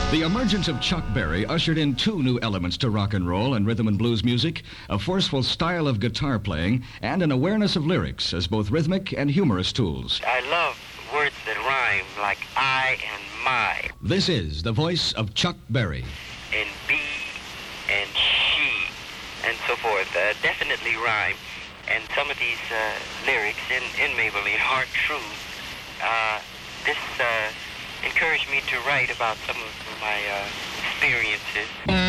The emergence of Chuck Berry ushered in two new elements to rock and roll and rhythm and blues music, a forceful style of guitar playing and an awareness of lyrics as both rhythmic and humorous tools. I love words that rhyme, like I and my. This is the voice of Chuck Berry. And be and she and so forth definitely rhyme. And some of these lyrics in Maybelline Hard Truth, this encouraged me to write about some of my experiences.